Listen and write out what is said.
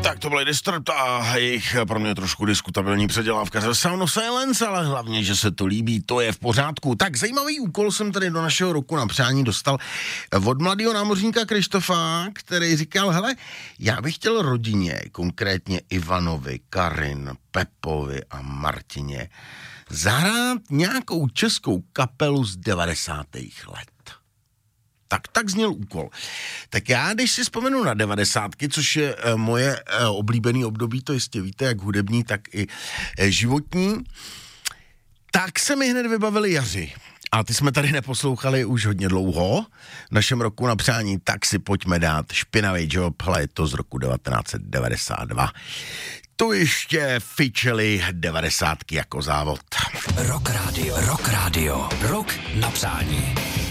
Tak to byly Disturbed a jejich pro mě trošku diskutabilní předělávka ze Sound of Silence, ale hlavně, že se to líbí, to je v pořádku. Tak zajímavý úkol jsem tady do našeho roku na přání dostal od mladého námořníka Krištofa, který říkal, hele, já bych chtěl rodině, konkrétně Ivanovi, Karin, Pepovi a Martině, zahrát nějakou českou kapelu z 90. let. Tak zněl úkol. Tak já, když si vzpomenu na 90, což je moje oblíbený období, to jistě víte, jak hudební, tak i životní, tak se mi hned vybavili jaři. A ty jsme tady neposlouchali už hodně dlouho v našem roku na přání, tak si pojďme dát Špinavý job, ale je to z roku 1992. To ještě fičeli 90 jako závod. Rock Radio, rok na přání.